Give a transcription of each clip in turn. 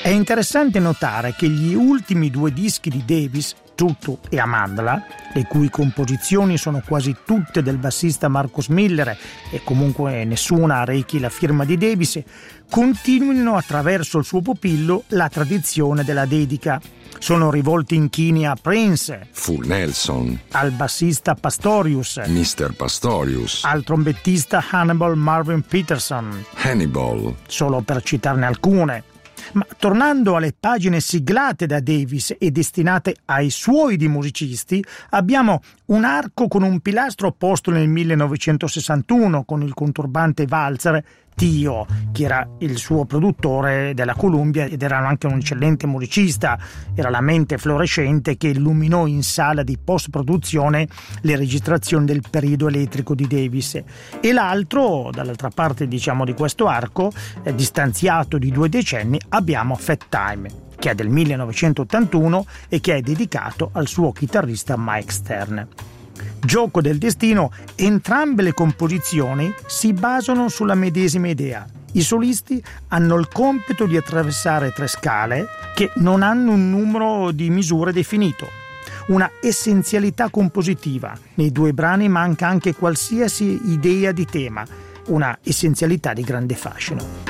È interessante notare che gli ultimi 2 dischi di Davis, Tutu e Amandla, le cui composizioni sono quasi tutte del bassista Marcus Miller e comunque nessuna rechi la firma di Davis, continuino attraverso il suo pupillo la tradizione della dedica. Sono rivolti inchini a Prince, Full Nelson, al bassista Pastorius, Mr. Pastorius, al trombettista Hannibal Marvin Peterson, Hannibal, solo per citarne alcune. Ma tornando alle pagine siglate da Davis e destinate ai suoi di musicisti, abbiamo un arco con un pilastro posto nel 1961 con il conturbante valzer Tio, che era il suo produttore della Columbia ed era anche un eccellente musicista. Era la mente fluorescente che illuminò in sala di post-produzione le registrazioni del periodo elettrico di Davis. E l'altro, dall'altra parte di questo arco, distanziato di 2 decenni, abbiamo Fat Time, che è del 1981 e che è dedicato al suo chitarrista Mike Stern. Gioco del destino, entrambe le composizioni si basano sulla medesima idea. I solisti hanno il compito di attraversare 3 scale che non hanno un numero di misure definito. Una essenzialità compositiva. Nei 2 brani manca anche qualsiasi idea di tema, una essenzialità di grande fascino.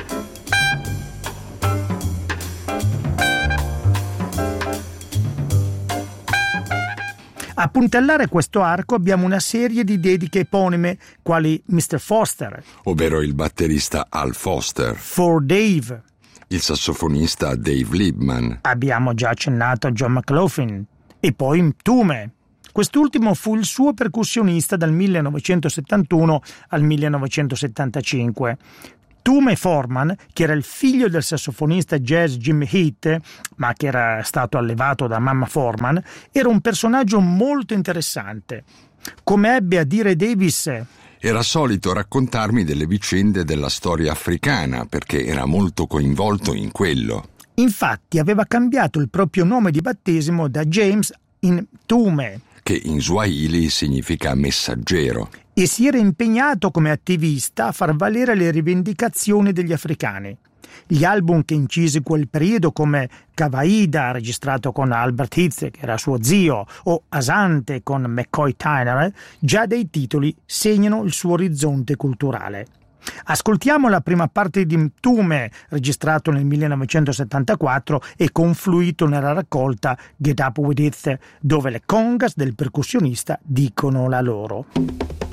A puntellare questo arco abbiamo una serie di dediche eponime, quali Mr. Foster, ovvero il batterista Al Foster, For Dave, il sassofonista Dave Liebman. Abbiamo già accennato a John McLaughlin, e poi Mtume. Quest'ultimo fu il suo percussionista dal 1971 al 1975. Tume Foreman, che era il figlio del sassofonista jazz Jimmy Heath, ma che era stato allevato da mamma Foreman, era un personaggio molto interessante. Come ebbe a dire Davis, era solito raccontarmi delle vicende della storia africana perché era molto coinvolto in quello. Infatti aveva cambiato il proprio nome di battesimo da James in Tume, che in Swahili significa messaggero, e si era impegnato come attivista a far valere le rivendicazioni degli africani. Gli album che incise quel periodo, come Kawaida, registrato con Albert Heath, che era suo zio, o Asante con McCoy Tyner, già dai titoli segnano il suo orizzonte culturale. Ascoltiamo la prima parte di Mtume, registrato nel 1974 e confluito nella raccolta Get Up With It, dove le congas del percussionista dicono la loro.